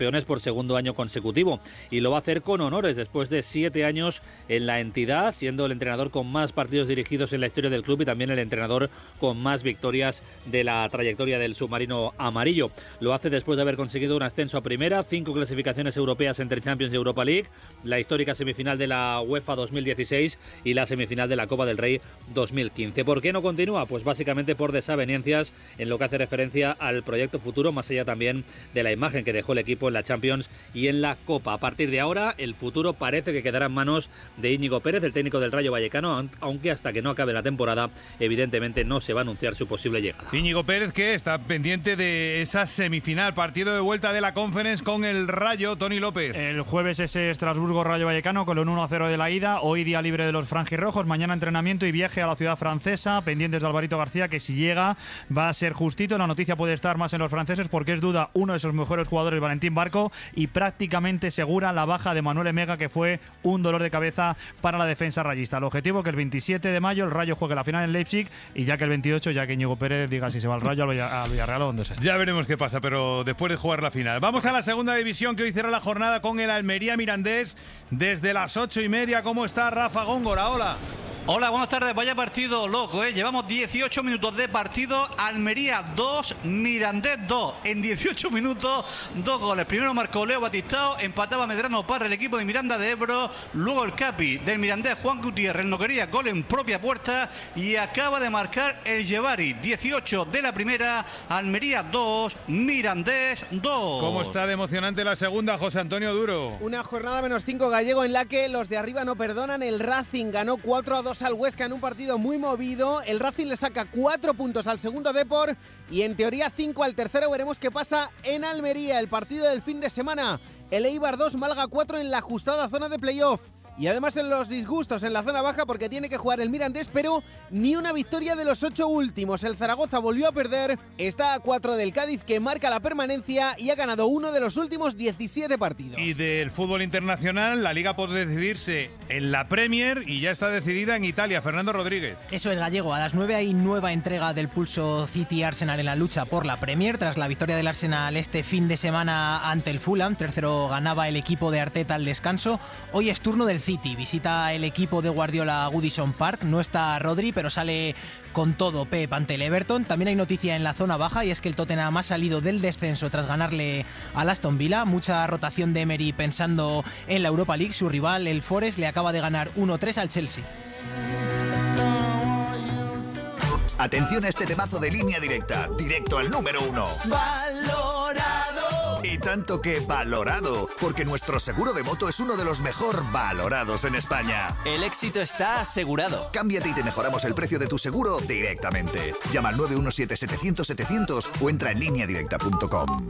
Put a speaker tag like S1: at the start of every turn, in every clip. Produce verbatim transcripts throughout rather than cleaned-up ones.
S1: campeones por segundo año consecutivo, y lo va a hacer con honores después de siete años en la entidad, siendo el entrenador con más partidos dirigidos en la historia del club y también el entrenador con más victorias de la trayectoria del submarino amarillo. Lo hace después de haber conseguido un ascenso a primera, cinco clasificaciones europeas entre Champions y Europa League, la histórica semifinal de la UEFA dos mil dieciséis y la semifinal de la Copa del Rey dos mil quince. ¿Por qué no continúa? Pues básicamente por desavenencias en lo que hace referencia al proyecto futuro, más allá también de la imagen que dejó el equipo en la Champions y en la Copa. A partir de ahora, el futuro parece que quedará en manos de Íñigo Pérez, el técnico del Rayo Vallecano, aunque hasta que no acabe la temporada, evidentemente no se va a anunciar su posible llegada.
S2: Íñigo Pérez, que está pendiente de esa semifinal, partido de vuelta de la Conference con el Rayo. Tony López.
S3: El jueves ese Estrasburgo-Rayo Vallecano con el uno a cero de la ida. Hoy día libre de los franjirrojos. Mañana entrenamiento y viaje a la ciudad francesa. Pendientes de Alvarito García, que si llega va a ser justito. La noticia puede estar más en los franceses porque es duda uno de sus mejores jugadores, Valentín Barco, y prácticamente segura la baja de Manuel Emega, que fue un dolor de cabeza para la defensa rayista. El objetivo que el veintisiete de mayo el Rayo juegue la final en Leipzig y ya que el veintiocho, ya que Íñigo Pérez diga si se va al Rayo, al Villarreal o donde sea.
S2: Ya veremos qué pasa, pero después de jugar la final. Vamos a la segunda división, que hoy cierra la jornada con el Almería Mirandés desde las ocho y media. ¿Cómo está Rafa Góngora? Hola.
S4: Hola, buenas tardes. Vaya partido loco, ¿eh? Llevamos dieciocho minutos de partido. Almería dos, Mirandés dos. En dieciocho minutos, dos goles. Primero marcó Leo Batistao, empataba Medrano para el equipo de Miranda de Ebro. Luego el capi del Mirandés, Juan Gutiérrez, no quería gol en propia puerta y acaba de marcar el Yevari. dieciocho de la primera, Almería dos, Mirandés dos.
S2: ¿Cómo está de emocionante la segunda, José Antonio Duro?
S5: Una jornada menos cinco gallego en la que los de arriba no perdonan. El Racing ganó cuatro a dos al Huesca en un partido muy movido. El Racing le saca cuatro puntos al segundo Depor y en teoría cinco al tercero. Veremos qué pasa en Almería, el partido del fin de semana. El Eibar dos, Málaga cuatro en la ajustada zona de playoff. Y además en los disgustos en la zona baja porque tiene que jugar el Mirandés, pero ni una victoria de los ocho últimos. El Zaragoza volvió a perder, está a cuatro del Cádiz, que marca la permanencia y ha ganado uno de los últimos diecisiete partidos.
S2: Y del fútbol internacional, la Liga puede decidirse en la Premier y ya está decidida en Italia. Fernando Rodríguez.
S6: Eso es, gallego. A las nueve hay nueva entrega del pulso City-Arsenal en la lucha por la Premier. Tras la victoria del Arsenal este fin de semana ante el Fulham, tres cero ganaba el equipo de Arteta al descanso. Hoy es turno del City, visita el equipo de Guardiola Goodison Park. No está Rodri, pero sale con todo Pep ante el Everton. También hay noticia en la zona baja y es que el Tottenham ha salido del descenso tras ganarle al Aston Villa. Mucha rotación de Emery pensando en la Europa League. Su rival, el Forest, le acaba de ganar uno tres al Chelsea.
S7: Atención a este temazo de Línea Directa, directo al número uno. ¡Valorado! Y tanto que valorado, porque nuestro seguro de moto es uno de los mejor valorados en España.
S8: El éxito está asegurado.
S7: Cámbiate y te mejoramos el precio de tu seguro directamente. Llama al nueve uno siete, setecientos, setecientos o entra en línea directa punto com.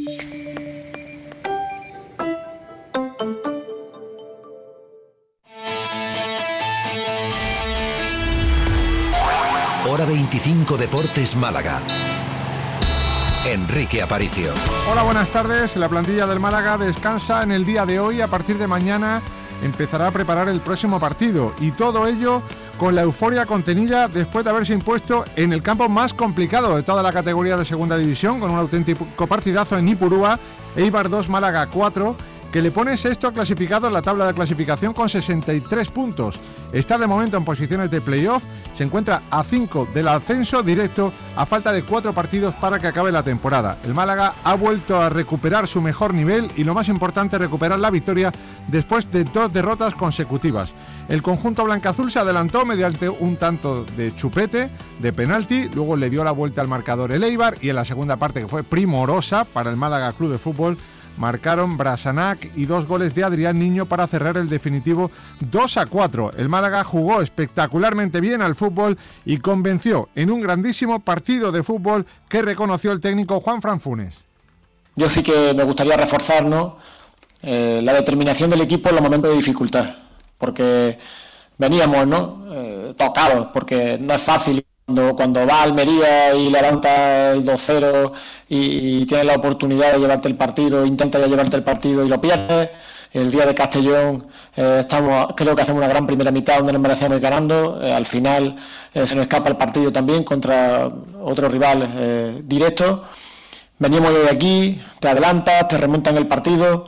S9: Hora veinticinco Deportes Málaga. Enrique Aparicio.
S10: Hola, buenas tardes. La plantilla del Málaga descansa en el día de hoy. A partir de mañana empezará a preparar el próximo partido. Y todo ello con la euforia contenida después de haberse impuesto en el campo más complicado de toda la categoría de segunda división, con un auténtico partidazo en Ipurúa. Eibar dos, Málaga cuatro, que le pone sexto clasificado en la tabla de clasificación con sesenta y tres puntos. Está de momento en posiciones de playoff, se encuentra a cinco del ascenso directo a falta de cuatro partidos para que acabe la temporada. El Málaga ha vuelto a recuperar su mejor nivel y lo más importante, recuperar la victoria después de dos derrotas consecutivas. El conjunto blancaazul se adelantó mediante un tanto de Chupete, de penalti, luego le dio la vuelta al marcador el Eibar y en la segunda parte, que fue primorosa para el Málaga Club de Fútbol, marcaron Brasanac y dos goles de Adrián Niño para cerrar el definitivo dos a cuatro. El Málaga jugó espectacularmente bien al fútbol y convenció en un grandísimo partido de fútbol que reconoció el técnico Juanfran Funes.
S11: Yo sí que me gustaría reforzar, ¿no? eh, la determinación del equipo en los momentos de dificultad, porque veníamos, ¿no? eh, tocados, porque no es fácil. Cuando, cuando va a Almería y levanta el dos cero y, y tienes la oportunidad de llevarte el partido, intenta ya llevarte el partido y lo pierdes. El día de Castellón eh, estamos, creo que hacemos una gran primera mitad donde nos merecemos ir ganando. Eh, al final eh, se nos escapa el partido también contra otro rival eh, directo. veníamos de aquí, te adelantas, te remontan el partido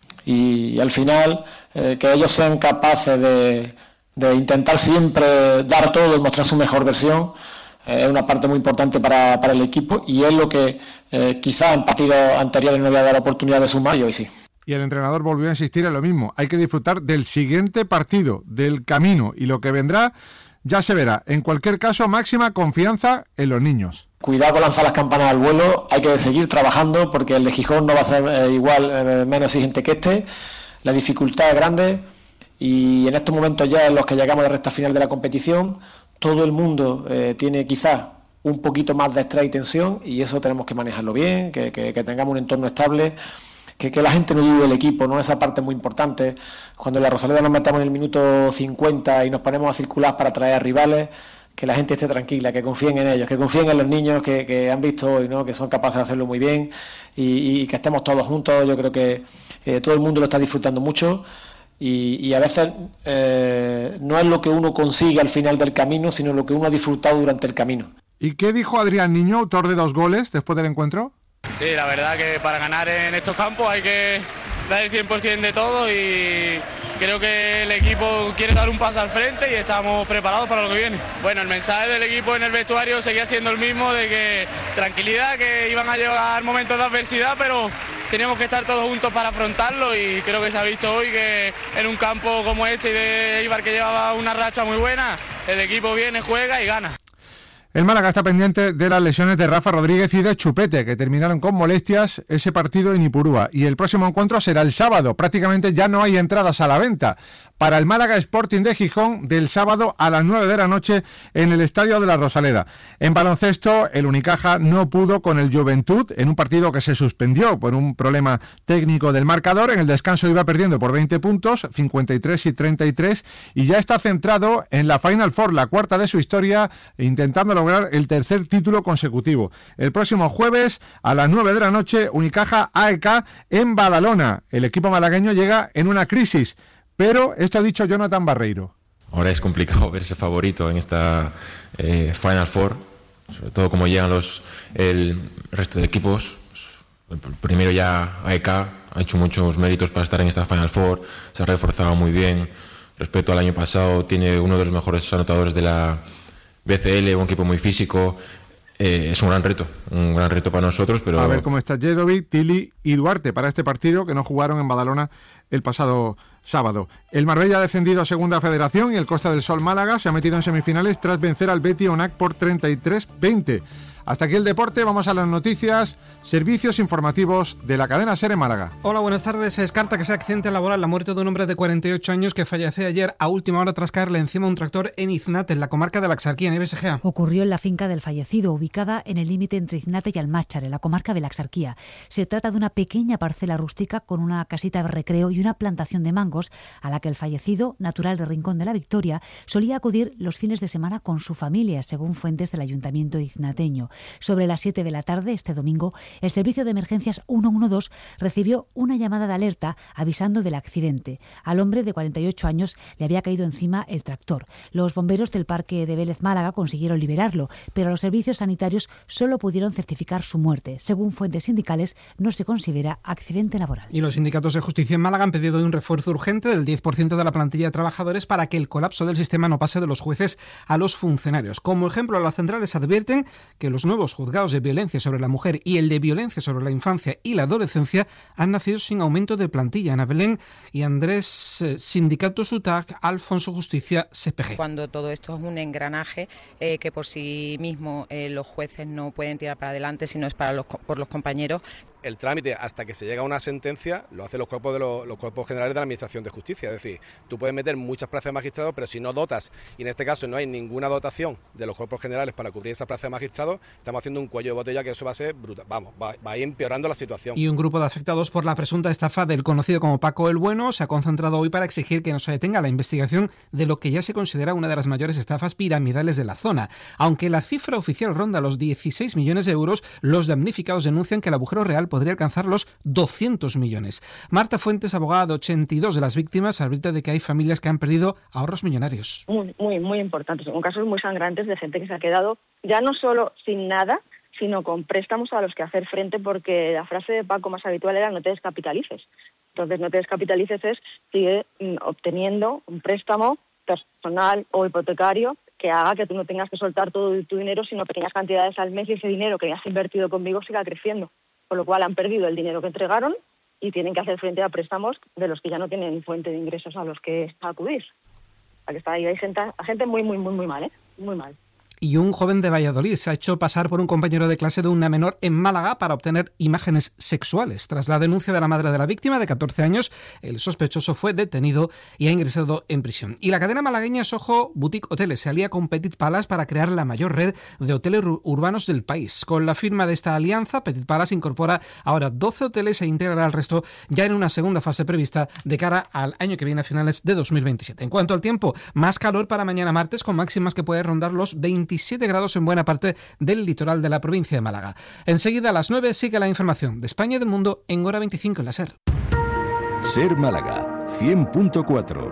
S11: y, y al final eh, que ellos sean capaces de, de intentar siempre dar todo y mostrar su mejor versión eh, es una parte muy importante para, para el equipo y es lo que eh, quizás en partidos anteriores no había dado la oportunidad de sumar y hoy sí.
S10: Y el entrenador volvió a insistir en lo mismo, hay que disfrutar del siguiente partido, del camino y lo que vendrá ya se verá. En cualquier caso, máxima confianza en los niños.
S11: Cuidado con lanzar las campanas al vuelo, hay que seguir trabajando porque el de Gijón no va a ser eh, igual, eh, menos exigente que este, la dificultad es grande y en estos momentos ya en los que llegamos a la recta final de la competición, todo el mundo eh, tiene quizás un poquito más de estrés y tensión y eso tenemos que manejarlo bien, que, que, que tengamos un entorno estable, que, que la gente no dude del equipo, ¿no? Esa parte es muy importante. Cuando en la Rosaleda nos metamos en el minuto cincuenta y nos ponemos a circular para atraer a rivales, que la gente esté tranquila, que confíen en ellos, que confíen en los niños que, que han visto hoy, ¿no? Que son capaces de hacerlo muy bien y, y que estemos todos juntos. Yo creo que eh, todo el mundo lo está disfrutando mucho y, y a veces eh, no es lo que uno consigue al final del camino, sino lo que uno ha disfrutado durante el camino.
S10: ¿Y qué dijo Adrián Niño, autor de dos goles, después del encuentro?
S12: Sí, la verdad que para ganar en estos campos hay que dar el cien por ciento de todo y creo que el equipo quiere dar un paso al frente y estamos preparados para lo que viene. Bueno, el mensaje del equipo en el vestuario seguía siendo el mismo, de que tranquilidad, que iban a llegar momentos de adversidad, pero teníamos que estar todos juntos para afrontarlo y creo que se ha visto hoy que en un campo como este y de Eibar que llevaba una racha muy buena, el equipo viene, juega y gana.
S10: El Málaga está pendiente de las lesiones de Rafa Rodríguez y de Chupete, que terminaron con molestias ese partido en Ipurúa. Y el próximo encuentro será el sábado. Prácticamente ya no hay entradas a la venta para el Málaga Sporting de Gijón del sábado a las nueve de la noche en el Estadio de la Rosaleda. En baloncesto, el Unicaja no pudo con el Juventud en un partido que se suspendió por un problema técnico del marcador. En el descanso iba perdiendo por veinte puntos, cincuenta y tres y treinta y tres, y ya está centrado en la Final Four, la cuarta de su historia, intentando lograr el tercer título consecutivo. El próximo jueves a las nueve de la noche, Unicaja A E K en Badalona. El equipo malagueño llega en una crisis, pero esto ha dicho Jonathan Barreiro.
S13: Ahora es complicado verse favorito en esta eh, Final Four, sobre todo como llegan los el resto de equipos. El primero ya A E K ha hecho muchos méritos para estar en esta Final Four, se ha reforzado muy bien respecto al año pasado, tiene uno de los mejores anotadores de la B C L, un equipo muy físico. Eh, es un gran reto, un gran reto para nosotros, pero...
S10: A ver cómo está Jedovic, Tili y Duarte para este partido que no jugaron en Badalona el pasado sábado. El Marbella ha defendido a Segunda Federación y el Costa del Sol Málaga se ha metido en semifinales tras vencer al Betis Onac por treinta y tres veinte. Hasta aquí el deporte, vamos a las noticias, servicios informativos de la cadena SER en Málaga.
S14: Hola, buenas tardes. Se descarta que sea accidente laboral la muerte de un hombre de cuarenta y ocho años que falleció ayer a última hora tras caerle encima un tractor en Iznate, en la comarca de la Axarquía, en I B S G A.
S15: Ocurrió en la finca del fallecido, ubicada en el límite entre Iznate y Almáchar, en la comarca de la Axarquía. Se trata de una pequeña parcela rústica con una casita de recreo y una plantación de mangos a la que el fallecido, natural de Rincón de la Victoria, solía acudir los fines de semana con su familia, según fuentes del ayuntamiento iznateño. Sobre las siete de la tarde, este domingo, el servicio de emergencias ciento doce recibió una llamada de alerta avisando del accidente. Al hombre de cuarenta y ocho años le había caído encima el tractor. Los bomberos del Parque de Vélez Málaga consiguieron liberarlo, pero los servicios sanitarios solo pudieron certificar su muerte. Según fuentes sindicales, no se considera accidente laboral.
S14: Y los sindicatos de justicia en Málaga han pedido un refuerzo urgente del diez por ciento de la plantilla de trabajadores para que el colapso del sistema no pase de los jueces a los funcionarios. Como ejemplo, las centrales advierten que los nuevos juzgados de violencia sobre la mujer y el de violencia sobre la infancia y la adolescencia han nacido sin aumento de plantilla. Ana Belén y Andrés, eh, Sindicato SUTAC, Alfonso Justicia, C P G.
S16: Cuando todo esto es un engranaje eh, que por sí mismo eh, los jueces no pueden tirar para adelante, sino es para los, por los compañeros.
S17: El trámite hasta que se llega a una sentencia lo hacen los cuerpos de los, los cuerpos generales de la Administración de Justicia. Es decir, tú puedes meter muchas plazas de magistrados, pero si no dotas, y en este caso no hay ninguna dotación de los cuerpos generales para cubrir esas plazas de magistrados, estamos haciendo un cuello de botella que eso va a ser brutal. Vamos, va, va a ir empeorando la situación.
S14: Y un grupo de afectados por la presunta estafa del conocido como Paco el Bueno se ha concentrado hoy para exigir que no se detenga la investigación de lo que ya se considera una de las mayores estafas piramidales de la zona. Aunque la cifra oficial ronda los dieciséis millones de euros, los damnificados denuncian que el agujero real podría alcanzar los doscientos millones. Marta Fuentes, abogada de ochenta y dos de las víctimas, advierte de que hay familias que han perdido ahorros millonarios.
S18: Muy, muy, muy importantes. Son casos muy sangrantes de gente que se ha quedado ya no solo sin nada, sino con préstamos a los que hacer frente, porque la frase de Paco más habitual era no te descapitalices. Entonces, no te descapitalices es sigue obteniendo un préstamo personal o hipotecario que haga que tú no tengas que soltar todo tu dinero, sino pequeñas cantidades al mes, y ese dinero que has invertido conmigo siga creciendo. Con lo cual han perdido el dinero que entregaron y tienen que hacer frente a préstamos de los que ya no tienen fuente de ingresos a los que acudir. Aquí está, ahí hay gente, gente muy, muy, muy, muy mal, ¿eh? Muy mal.
S14: Y un joven de Valladolid se ha hecho pasar por un compañero de clase de una menor en Málaga para obtener imágenes sexuales. Tras la denuncia de la madre de la víctima, de catorce años, el sospechoso fue detenido y ha ingresado en prisión. Y la cadena malagueña Soho Boutique Hoteles se alía con Petit Palace para crear la mayor red de hoteles urbanos del país. Con la firma de esta alianza, Petit Palace incorpora ahora doce hoteles e integrará el resto ya en una segunda fase prevista de cara al año que viene, a finales de dos mil veintisiete. En cuanto al tiempo, más calor para mañana martes, con máximas que pueden rondar los veintisiete grados en buena parte del litoral de la provincia de Málaga. Enseguida a las nueve sigue la información de España y del mundo en Hora veinticinco en la SER.
S19: SER Málaga, cien punto cuatro.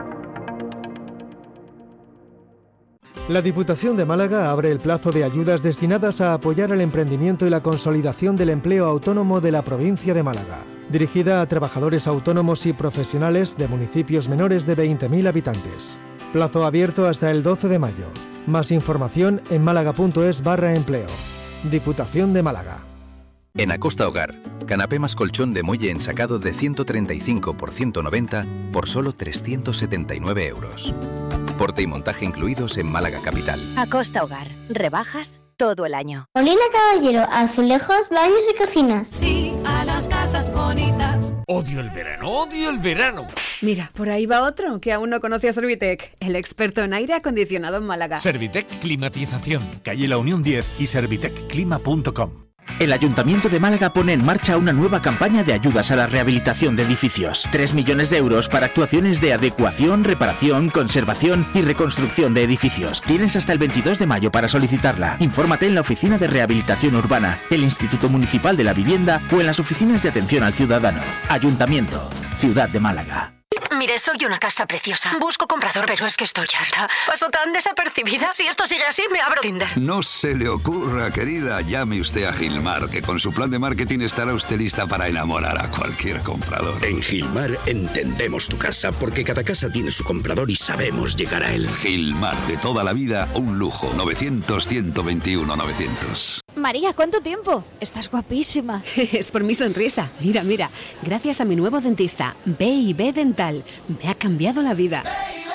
S20: La Diputación de Málaga abre el plazo de ayudas destinadas a apoyar el emprendimiento y la consolidación del empleo autónomo de la provincia de Málaga, dirigida a trabajadores autónomos y profesionales de municipios menores de veinte mil habitantes. Plazo abierto hasta el doce de mayo. Más información en málaga.es barra empleo. Diputación de Málaga.
S21: En Acosta Hogar, canapé más colchón de muelle ensacado de ciento treinta y cinco por ciento noventa por solo trescientos setenta y nueve euros. Porte y montaje incluidos en Málaga Capital.
S22: Acosta Hogar. Rebajas todo el año.
S23: Molina Caballero, azulejos, baños y cocinas.
S24: Sí, a las casas bonitas.
S25: Odio el verano, odio el verano.
S26: Mira, por ahí va otro que aún no conoce a Servitec, el experto en aire acondicionado en Málaga.
S25: Servitec Climatización, calle La Unión diez y servitec clima punto com.
S27: El Ayuntamiento de Málaga pone en marcha una nueva campaña de ayudas a la rehabilitación de edificios. Tres millones de euros para actuaciones de adecuación, reparación, conservación y reconstrucción de edificios. Tienes hasta el veintidós de mayo para solicitarla. Infórmate en la Oficina de Rehabilitación Urbana, el Instituto Municipal de la Vivienda o en las oficinas de atención al ciudadano. Ayuntamiento, Ciudad de Málaga.
S28: Mire, soy una casa preciosa. Busco comprador, pero es que estoy harta. Paso tan desapercibida. Si esto sigue así, me abro Tinder.
S29: No se le ocurra, querida. Llame usted a Gilmar, que con su plan de marketing estará usted lista para enamorar a cualquier comprador.
S30: En Gilmar entendemos tu casa, porque cada casa tiene su comprador y sabemos llegar a él.
S29: Gilmar, de toda la vida, un lujo. novecientos, ciento veintiuno, novecientos.
S31: María, ¿cuánto tiempo? Estás guapísima.
S32: Es por mi sonrisa. Mira, mira. Gracias a mi nuevo dentista, B y B Dental. Me ha cambiado la vida.